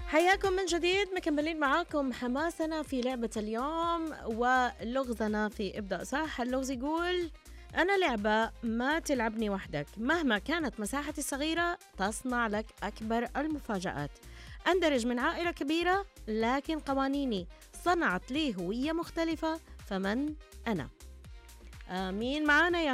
حياكم من جديد، مكملين معاكم حماسنا في لعبة اليوم ولغزنا في ابدأ صح. اللغز يقول: أنا لعبة ما تلعبني وحدك، مهما كانت مساحتي صغيرة تصنع لك أكبر المفاجآت. أندرج من عائلة كبيرة لكن قوانيني صنعت لي هوية مختلفة، فمن أنا؟ مين معانا يا